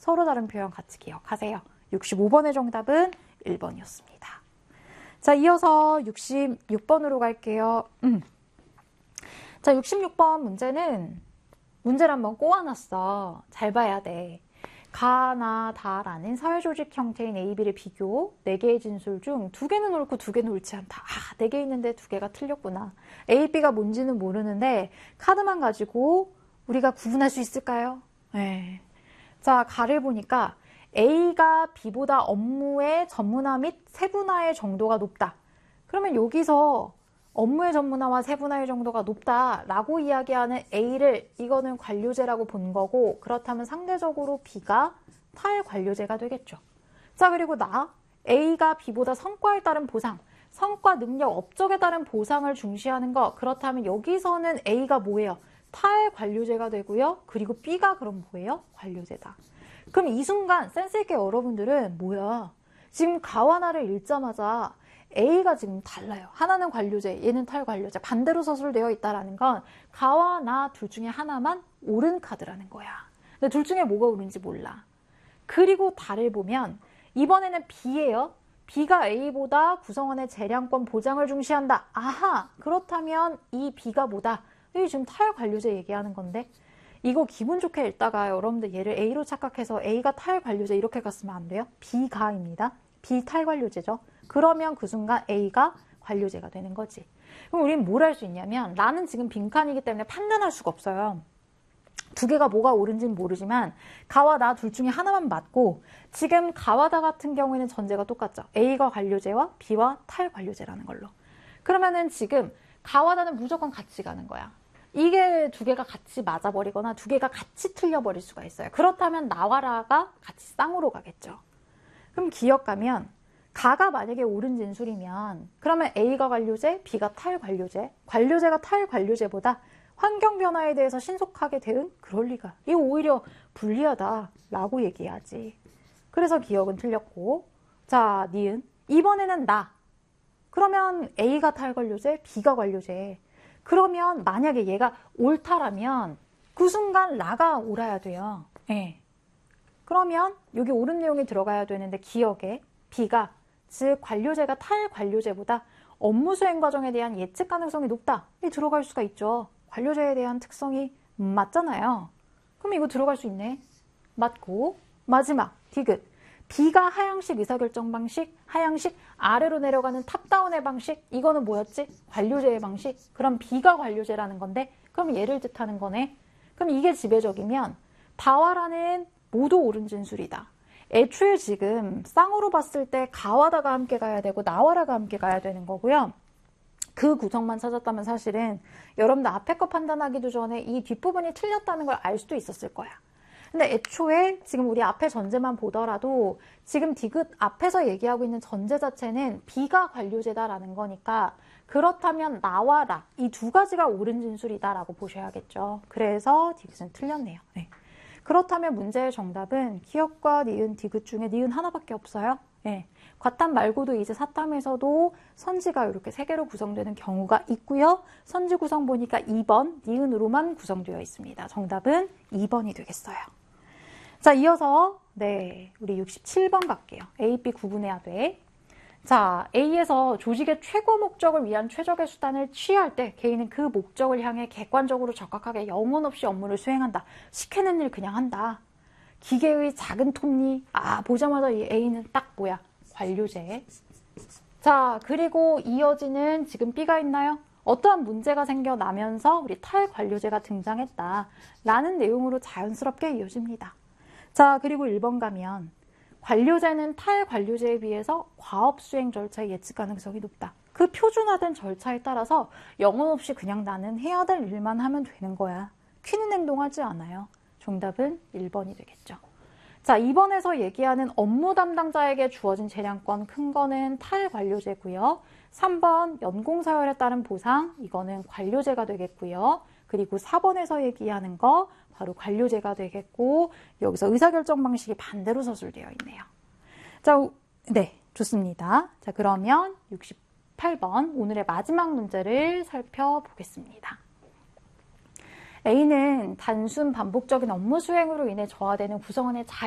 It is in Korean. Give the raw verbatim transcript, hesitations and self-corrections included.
서로 다른 표현 같이 기억하세요. 육십오 번의 정답은 일 번이었습니다. 자, 이어서 육십육 번으로 갈게요. 음. 자, 육십육 번 문제는 문제를 한번 꼬아놨어. 잘 봐야 돼. 가, 나, 다라는 사회조직 형태인 에이, 비를 비교 네 개의 진술 중 두 개는 옳고 두 개는 옳지 않다. 아, 네 개 있는데 두 개가 틀렸구나. 에이, 비가 뭔지는 모르는데 카드만 가지고 우리가 구분할 수 있을까요? 네. 자, 가를 보니까 A가 B보다 업무의 전문화 및 세분화의 정도가 높다. 그러면 여기서 업무의 전문화와 세분화의 정도가 높다라고 이야기하는 A를 이거는 관료제라고 본 거고, 그렇다면 상대적으로 B가 탈관료제가 되겠죠. 자, 그리고 나 A가 B보다 성과에 따른 보상, 성과, 능력, 업적에 따른 보상을 중시하는 거, 그렇다면 여기서는 A가 뭐예요? 탈관료제가 되고요. 그리고 B가 그럼 뭐예요? 관료제다. 그럼 이 순간 센스 있게 여러분들은 뭐야? 지금 가와 나를 읽자마자 A가 지금 달라요. 하나는 관료제, 얘는 탈관료제. 반대로 서술되어 있다는 건 가와 나 둘 중에 하나만 옳은 카드라는 거야. 근데 둘 중에 뭐가 옳은지 몰라. 그리고 다를 보면 이번에는 B예요. B가 A보다 구성원의 재량권 보장을 중시한다. 아하! 그렇다면 이 B가 뭐다? 이게 지금 탈관료제 얘기하는 건데, 이거 기분 좋게 읽다가 여러분들 얘를 A로 착각해서 A가 탈관료제 이렇게 갔으면 안 돼요. B가입니다. B 탈관료제죠. 그러면 그 순간 A가 관료제가 되는 거지. 그럼 우리는 뭘 할 수 있냐면, 나는 지금 빈칸이기 때문에 판단할 수가 없어요. 두 개가 뭐가 옳은지는 모르지만 가와 나 둘 중에 하나만 맞고, 지금 가와 다 같은 경우에는 전제가 똑같죠. A가 관료제와 B와 탈관료제라는 걸로. 그러면은 지금 가와 나는 무조건 같이 가는 거야. 이게 두 개가 같이 맞아버리거나 두 개가 같이 틀려버릴 수가 있어요. 그렇다면 나와 라가 같이 쌍으로 가겠죠. 그럼 기억하면 가가 만약에 옳은 진술이면 그러면 A가 관료제, B가 탈관료제, 관료제가 탈관료제보다 환경 변화에 대해서 신속하게 대응? 그럴 리가. 이거 오히려 불리하다라고 얘기하지. 그래서 기억은 틀렸고. 자, 니은. 이번에는 나. 그러면 A가 탈관료제, B가 관료제. 그러면 만약에 얘가 옳다라면 그 순간 나가 옳아야 돼요. 예. 그러면 여기 옳은 내용이 들어가야 되는데 기억에 B가, 즉 관료제가 탈관료제보다 업무 수행 과정에 대한 예측 가능성이 높다. 이 들어갈 수가 있죠. 관료제에 대한 특성이 맞잖아요. 그럼 이거 들어갈 수 있네. 맞고. 마지막 디귿. B가 하향식 의사결정 방식, 하향식 아래로 내려가는 탑다운의 방식. 이거는 뭐였지? 관료제의 방식. 그럼 B가 관료제라는 건데, 그럼 얘를 뜻하는 거네. 그럼 이게 지배적이면 다와라는 모두 옳은 진술이다. 애초에 지금 쌍으로 봤을 때 가와다가 함께 가야 되고 나와라가 함께 가야 되는 거고요. 그 구성만 찾았다면 사실은 여러분들 앞에 거 판단하기도 전에 이 뒷부분이 틀렸다는 걸 알 수도 있었을 거야. 근데 애초에 지금 우리 앞에 전제만 보더라도 지금 디귿 앞에서 얘기하고 있는 전제 자체는 B가 관료제다라는 거니까, 그렇다면 나와 라 이 두 가지가 옳은 진술이다라고 보셔야겠죠. 그래서 디귿은 틀렸네요. 네. 그렇다면 문제의 정답은 기역과 니은, 디귿 중에 니은 하나밖에 없어요. 네. 과탐 말고도 이제 사탐에서도 선지가 이렇게 세 개로 구성되는 경우가 있고요. 선지 구성 보니까 이 번 니은으로만 구성되어 있습니다. 정답은 이 번이 되겠어요. 자, 이어서 네, 우리 육십칠 번 갈게요. A, B 구분해야 돼. 자, A에서 조직의 최고 목적을 위한 최적의 수단을 취할 때 개인은 그 목적을 향해 객관적으로 적합하게 영혼 없이 업무를 수행한다. 시키는 일 그냥 한다. 기계의 작은 톱니. 아, 보자마자 이 A는 딱 뭐야? 관료제. 자, 그리고 이어지는 지금 B가 있나요? 어떠한 문제가 생겨나면서 우리 탈관료제가 등장했다 라는 내용으로 자연스럽게 이어집니다. 자, 그리고 일 번 가면 관료제는 탈관료제에 비해서 과업 수행 절차의 예측 가능성이 높다. 그 표준화된 절차에 따라서 영혼 없이 그냥 나는 해야 될 일만 하면 되는 거야. 퀴는 행동하지 않아요. 정답은 일 번이 되겠죠. 자, 이 번에서 얘기하는 업무 담당자에게 주어진 재량권, 큰 거는 탈관료제고요. 삼 번 연공서열에 따른 보상, 이거는 관료제가 되겠고요. 그리고 사 번에서 얘기하는 거 바로 관료제가 되겠고, 여기서 의사결정 방식이 반대로 서술되어 있네요. 자, 네, 좋습니다. 자, 그러면 육십팔 번 오늘의 마지막 문제를 살펴보겠습니다. A는 단순 반복적인 업무 수행으로 인해 저하되는 구성원의 자유